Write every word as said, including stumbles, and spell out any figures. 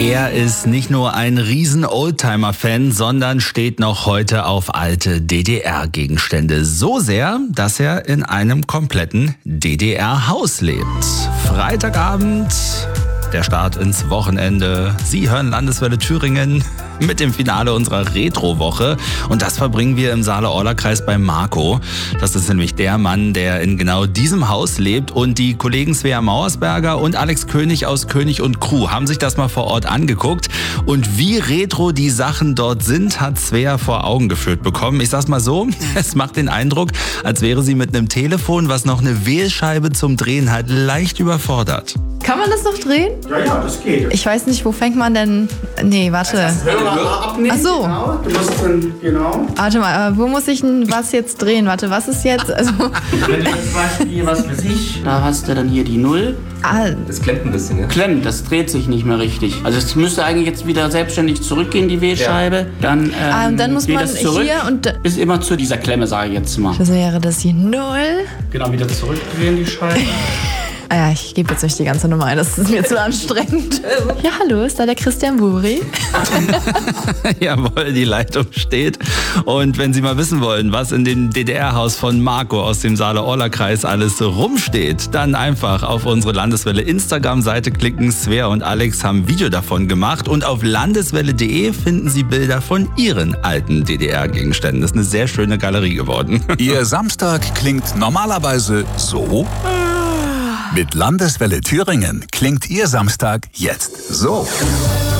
Er ist nicht nur ein riesen Oldtimer-Fan, sondern steht noch heute auf alte D D R-Gegenstände. So sehr, dass er in einem kompletten D D R-Haus lebt. Freitagabend, der Start ins Wochenende. Sie hören Landeswelle Thüringen mit dem Finale unserer Retro-Woche. Und das verbringen wir im Saale-Orla-Kreis bei Marco. Das ist nämlich der Mann, der in genau diesem Haus lebt. Und die Kollegen Svea Mauersberger und Alex König aus König und Crew haben sich das mal vor Ort angeguckt. Und wie retro die Sachen dort sind, hat Svea vor Augen geführt bekommen. Ich sag's mal so, es macht den Eindruck, als wäre sie mit einem Telefon, was noch eine Wählscheibe zum Drehen hat, leicht überfordert. Kann man das noch drehen? Ja, ja, das geht. Ich weiß nicht, wo fängt man denn... Nee, warte. Hörer abnehmen. Ach so. Genau. Du musst dann, genau. Warte mal, aber wo muss ich denn was jetzt drehen? Warte, was ist jetzt? Also, Wenn du zum Beispiel, was weiß ich, da hast du dann hier die Null. ah, Das klemmt ein bisschen, ja? Klemmt, das dreht sich nicht mehr richtig. Also es müsste eigentlich jetzt wieder selbstständig zurückgehen, die Wählscheibe. Dann, ähm, ah, und dann muss geht man das zurück, hier und... bis immer zu dieser Klemme, sage ich jetzt mal. Was wäre das hier? Null? Genau, wieder zurückdrehen die Scheibe. Ah ja, ich gebe jetzt nicht die ganze Nummer ein, das ist mir zu anstrengend. Ja, hallo, ist da der Christian Buri? Jawohl, die Leitung steht. Und wenn Sie mal wissen wollen, was in dem D D R-Haus von Marco aus dem Saale-Orla-Kreis alles rumsteht, dann einfach auf unsere Landeswelle Instagram-Seite klicken. Svea und Alex haben ein Video davon gemacht. Und auf landeswelle punkt de finden Sie Bilder von Ihren alten D D R-Gegenständen. Das ist eine sehr schöne Galerie geworden. Ihr Samstag klingt normalerweise so. Mit Landeswelle Thüringen klingt Ihr Samstag jetzt so.